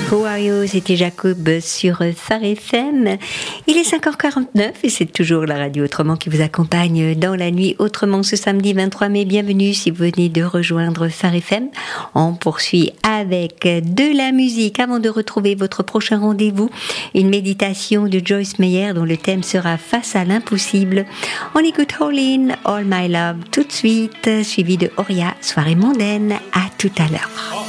Who Are You, c'était Jacob sur Phare FM. Il est 5h49 et c'est toujours la radio Autrement qui vous accompagne dans la nuit Autrement ce samedi 23 mai. Bienvenue si vous venez de rejoindre Phare FM. On poursuit avec de la musique avant de retrouver votre prochain rendez-vous. Une méditation de Joyce Meyer dont le thème sera Face à l'impossible. On écoute All In, All My Love tout de suite, suivi de Auria, Soirée mondaine. À tout à l'heure.